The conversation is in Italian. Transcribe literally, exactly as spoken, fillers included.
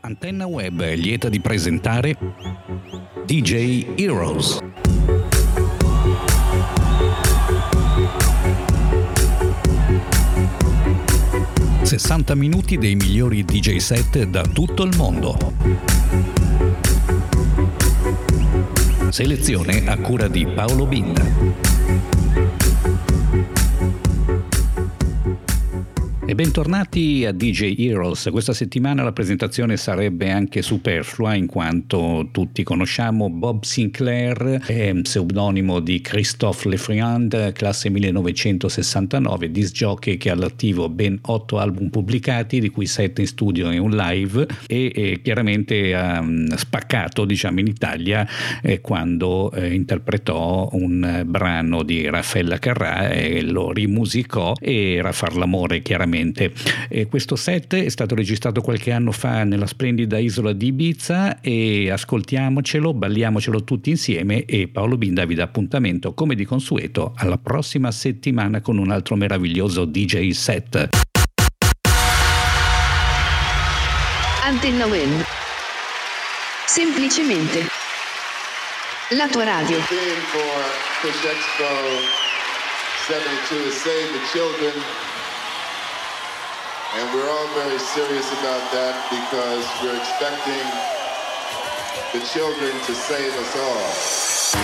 Antenna Web è lieta di presentare D J Heroes. sessanta minuti dei migliori D J set da tutto il mondo. Selezione a cura di Paolo Binda. E bentornati a D J Heroes. Questa settimana la presentazione sarebbe anche superflua in quanto tutti conosciamo Bob Sinclair, è pseudonimo di Christophe Lefriand, classe millenovecentosessantanove, disc jockey che ha all'attivo ben otto album pubblicati, di cui sette in studio e un live, e, e chiaramente ha um, spaccato diciamo in Italia eh, quando eh, interpretò un brano di Raffaella Carrà e lo rimusicò, e era Far l'amore chiaramente. E questo set è stato registrato qualche anno fa nella splendida isola di Ibiza, e ascoltiamocelo, balliamocelo tutti insieme, e Paolo Binda vi dà appuntamento come di consueto alla prossima settimana con un altro meraviglioso D J set. Antenna Web, semplicemente la tua radio. And we're all very serious about that because we're expecting the children to save us all.